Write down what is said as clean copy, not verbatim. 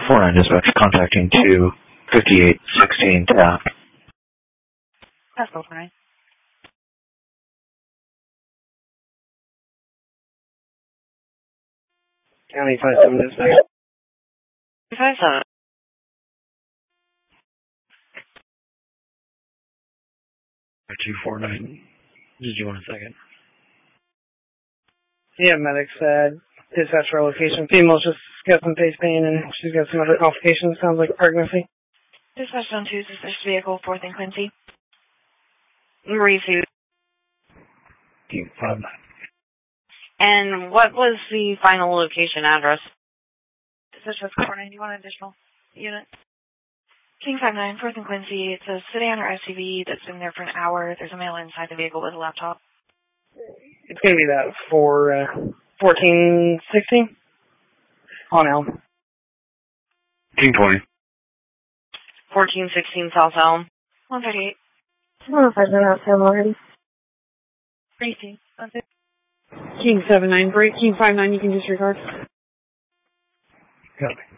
49 dispatch contacting 25816 tap. That's all right. County 57 dispatch. 57. Or 249. Did you want a second? Yeah, medic said dispatch for location. Female's just got some face pain and she's got some other complications. Sounds like pregnancy. Dispatch on 2, suspicious vehicle, 4th and Quincy. Receive. 259. And what was the final location address? Dispatch 491 additional unit. King 59, 4th and Quincy. It's a sedan or SUV that's been there for an hour. There's a male inside the vehicle with a laptop. It's going to be that for 1416 on Elm. King 20. 1416 South Elm. 138. I don't know if I've been out there already. 18. King 79 break. King 59, you can disregard. Copy.